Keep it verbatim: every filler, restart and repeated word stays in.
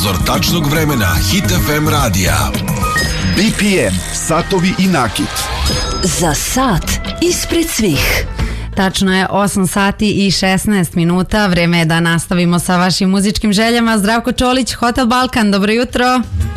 Obzor tačnog vremena Hit F M radija. B P M, satovi i nakit. Za sat ispred svih. Tačno je osam sati i šesnaest minuta. Vreme je da nastavimo sa vašim muzičkim željama. Zdravko Čolić, Hotel Balkan, dobro jutro.